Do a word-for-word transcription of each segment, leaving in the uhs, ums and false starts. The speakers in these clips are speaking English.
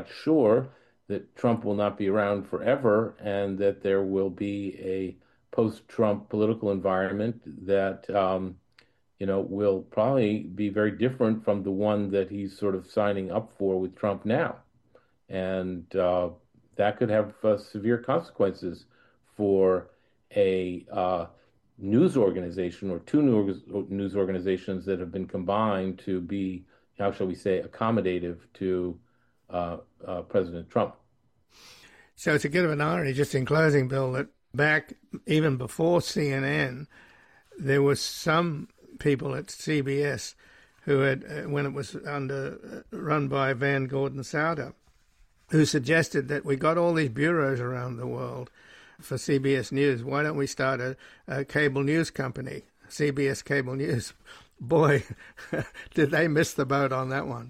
not sure that Trump will not be around forever and that there will be a post-Trump political environment that um, you know, will probably be very different from the one that he's sort of signing up for with Trump now. And uh, that could have uh, severe consequences for a uh, news organization or two news, news organizations that have been combined to be, how shall we say, accommodative to uh, uh, President Trump. So it's a bit of an irony, just in closing, Bill, that back even before C N N, there was some people at C B S who had, uh, when it was under uh, run by Van Gordon Sauder, who suggested that we got all these bureaus around the world for C B S News. Why don't we start a, a cable news company, C B S Cable News? Boy, did they miss the boat on that one.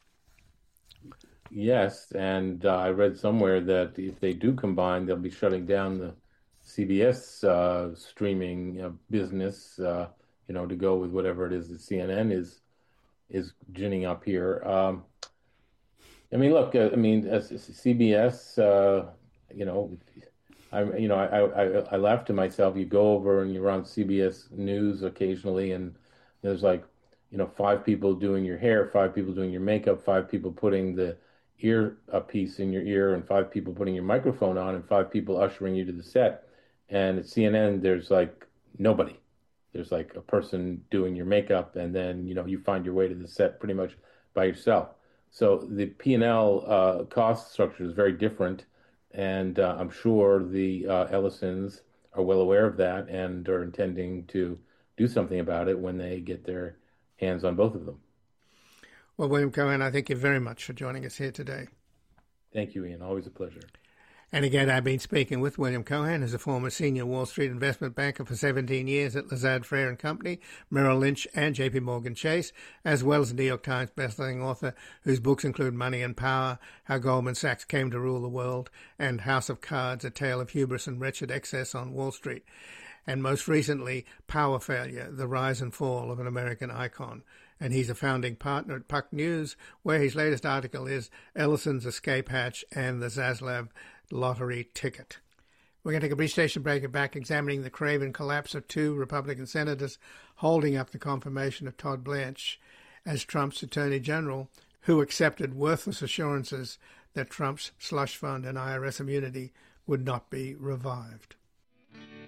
Yes, and uh, I read somewhere that if they do combine, they'll be shutting down the C B S uh, streaming uh, business, uh, you know, to go with whatever it is that C N N is is ginning up here. Um, I mean, look, uh, I mean, as, as C B S, uh, you know, I, you know, I, I, I laugh to myself. You go over and you're on C B S News occasionally, and there's like, you know, five people doing your hair, five people doing your makeup, five people putting the ear a piece in your ear, and five people putting your microphone on, and five people ushering you to the set. And at C N N, there's like nobody. There's like a person doing your makeup, and then, you know, you find your way to the set pretty much by yourself. So the P and L uh, cost structure is very different, and uh, I'm sure the uh, Ellisons are well aware of that and are intending to do something about it when they get their hands on both of them. Well, William Cohen, I thank you very much for joining us here today. Thank you, Ian. Always a pleasure. And again, I've been speaking with William Cohen, who's a former senior Wall Street investment banker for seventeen years at Lazard Frères and Company, Merrill Lynch, and J P Morgan Chase, as well as a New York Times bestselling author whose books include Money and Power, How Goldman Sachs Came to Rule the World, and House of Cards, A Tale of Hubris and Wretched Excess on Wall Street. And most recently, Power Failure, The Rise and Fall of an American Icon. And he's a founding partner at Puck News, where his latest article is Ellison's Escape Hatch and the Zaslav Lottery Ticket. We're going to take a brief station break and back examining the craven collapse of two Republican senators holding up the confirmation of Todd Blanche as Trump's Attorney General, who accepted worthless assurances that Trump's slush fund and I R S immunity would not be revived.